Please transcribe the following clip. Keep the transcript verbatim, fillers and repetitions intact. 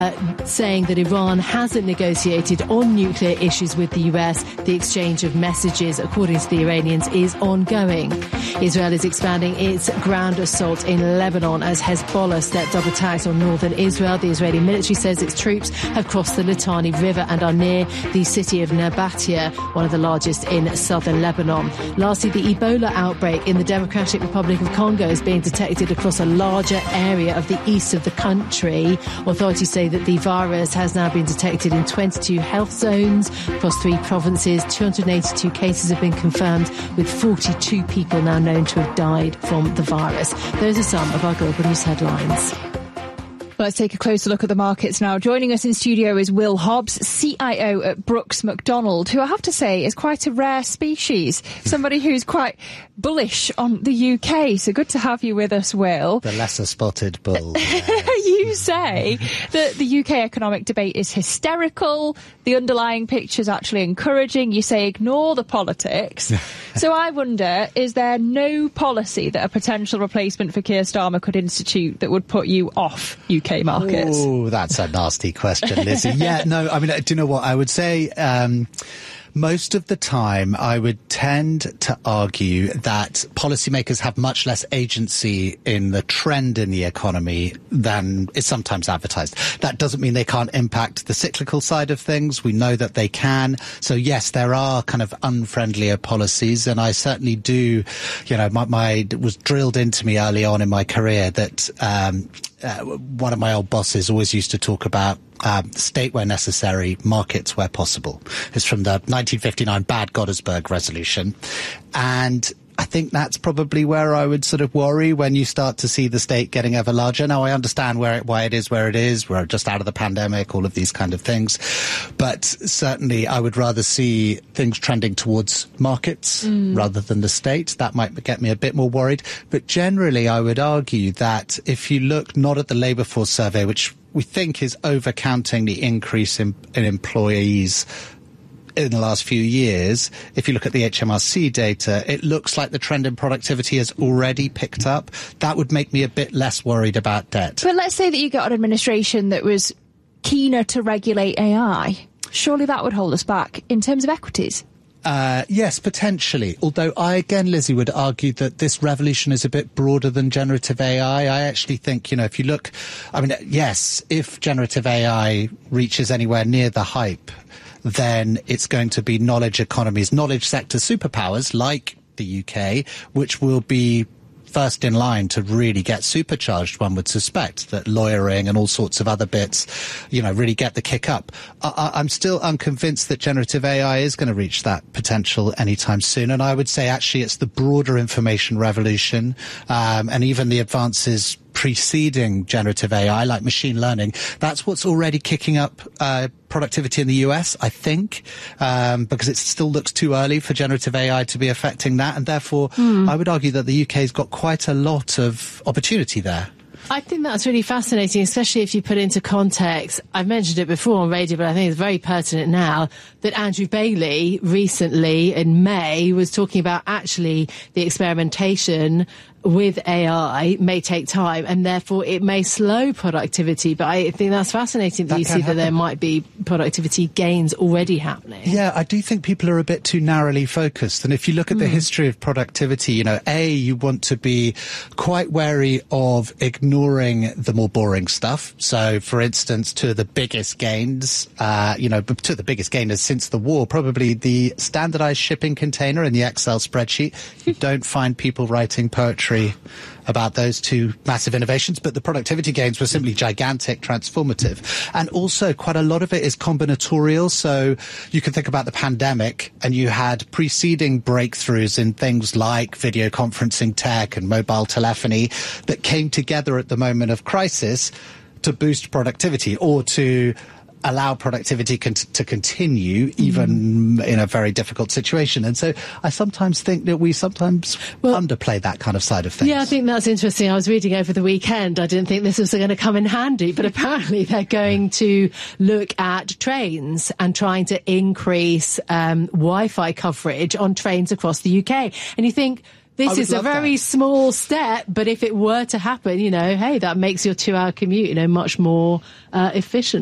Uh, saying that Iran hasn't negotiated on nuclear issues with the U S. The exchange of messages, according to the Iranians, is ongoing. Israel is expanding its ground assault in Lebanon as Hezbollah stepped up attacks on northern Israel. The Israeli military says its troops have crossed the Litani River and are near the city of Nabatia, one of the largest in southern Lebanon. Lastly, the Ebola outbreak in the Democratic Republic of Congo is being detected across a larger area of the east of the country. Authorities say that the virus has now been detected in twenty-two health zones across three provinces. two hundred eighty-two cases have been confirmed, with forty-two people now known to have died from the virus. Those are some of our global news headlines. Let's take a closer look at the markets now. Joining us in studio is Will Hobbs, C I O at Brooks Macdonald, who I have to say is quite a rare species. Somebody who's quite bullish on the U K. So good to have you with us, Will. The lesser spotted bull. You say that the U K economic debate is hysterical. The underlying picture's actually encouraging. You say ignore the politics. So I wonder, is there no policy that a potential replacement for Keir Starmer could institute that would put you off U K markets? Oh, that's a nasty question, Lizzie. Yeah, no, I mean, do you know what? I would say um, most of the time I would tend to argue that policymakers have much less agency in the trend in the economy than is sometimes advertised. That doesn't mean they can't impact the cyclical side of things. We know that they can. So yes, there are kind of unfriendlier policies, and I certainly do, you know, my, my it was drilled into me early on in my career that um, uh, one of my old bosses always used to talk about Um, state where necessary, markets where possible. It's from the nineteen fifty-nine Bad Godesberg resolution. And I think that's probably where I would sort of worry when you start to see the state getting ever larger. Now, I understand where it, why it is where it is. We're just out of the pandemic, all of these kind of things. But certainly I would rather see things trending towards markets mm. rather than the state. That might get me a bit more worried. But generally, I would argue that if you look not at the labour force survey, which we think is overcounting the increase in, in employees in the last few years, if you look at the H M R C data, it looks like the trend in productivity has already picked up. That would make me a bit less worried about debt. But let's say that you got an administration that was keener to regulate A I. Surely that would hold us back in terms of equities. Uh, yes, potentially. Although I, again, Lizzie, would argue that this revolution is a bit broader than generative A I. I actually think, you know, if you look, I mean, yes, if generative A I reaches anywhere near the hype, then it's going to be knowledge economies, knowledge sector superpowers like the U K, which will be first in line to really get supercharged. One would suspect that lawyering and all sorts of other bits, you know, really get the kick up. I, I'm still unconvinced that generative A I is going to reach that potential anytime soon. And I would say actually it's the broader information revolution, um, and even the advances preceding generative A I, like machine learning. That's what's already kicking up uh, productivity in the U S, I think, um, because it still looks too early for generative A I to be affecting that. And therefore, mm. I would argue that the U K's got quite a lot of opportunity there. I think that's really fascinating, especially if you put into context, I've mentioned it before on radio, but I think it's very pertinent now, that Andrew Bailey recently in May was talking about actually the experimentation with A I may take time and therefore it may slow productivity. But I think that's fascinating that, that you see happen. That there might be productivity gains already happening. Yeah, I do think people are a bit too narrowly focused. And if you look at mm. the history of productivity, you know, A, you want to be quite wary of ignoring the more boring stuff. So, for instance, two of the biggest gains, uh, you know, two of the biggest gainers since the war, probably the standardized shipping container and the Excel spreadsheet. You don't find people writing poetry about those two massive innovations, but the productivity gains were simply gigantic, transformative. And also quite a lot of it is combinatorial. So you can think about the pandemic and you had preceding breakthroughs in things like video conferencing tech and mobile telephony that came together at the moment of crisis to boost productivity or to allow productivity con- to continue even mm. in a very difficult situation. And so I sometimes think that we sometimes well, underplay that kind of side of things. Yeah, I think that's interesting. I was reading over the weekend. I didn't think this was going to come in handy, but apparently they're going to look at trains and trying to increase um, Wi-Fi coverage on trains across the U K. And you think, this is a very that. small step, but if it were to happen, you know, hey, that makes your two-hour commute, you know, much more uh, efficient.